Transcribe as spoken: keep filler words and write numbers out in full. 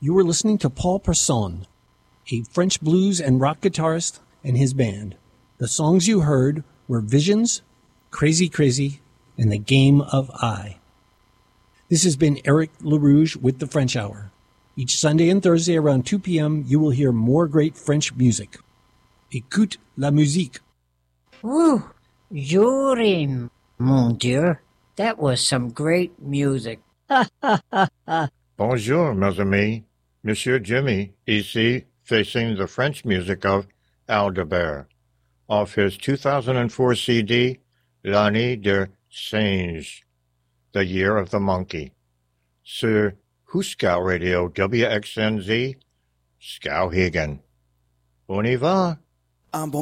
You were listening to Paul Persson, a French blues and rock guitarist, and his band. The songs you heard were Visions, Crazy Crazy, and The Game of I. This has been Eric LaRouge with the French Hour. Each Sunday and Thursday around two p.m. you will hear more great French music. Écoute la musique. Woo! Jorim, mon Dieu. That was some great music. Bonjour, mes amis. Monsieur Jimmy, ici, facing the French music of Aldebert, off his two thousand four C D, L'année de Singe, the year of the monkey. Sur Huskow Radio W X N Z, Skowhegan. On y va. Un bon